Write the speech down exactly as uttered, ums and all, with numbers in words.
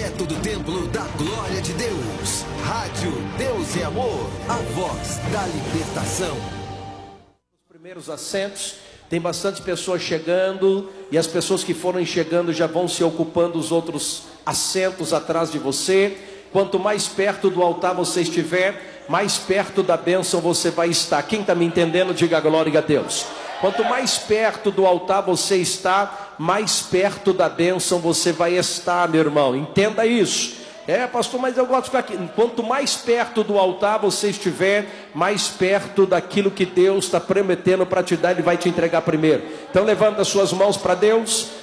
Direto do Templo da Glória de Deus. Rádio Deus e Amor. A voz da libertação. Os primeiros assentos. Tem bastante pessoas chegando. E as pessoas que forem chegando já vão se ocupando os outros assentos atrás de você. Quanto mais perto do altar você estiver, mais perto da bênção você vai estar. Quem está me entendendo, diga glória a Deus. Quanto mais perto do altar você está, mais perto da bênção você vai estar, meu irmão. Entenda isso. É, pastor, mas eu gosto de ficar aqui. Quanto mais perto do altar você estiver, mais perto daquilo que Deus está prometendo para te dar, Ele vai te entregar primeiro. Então levanta as suas mãos para Deus.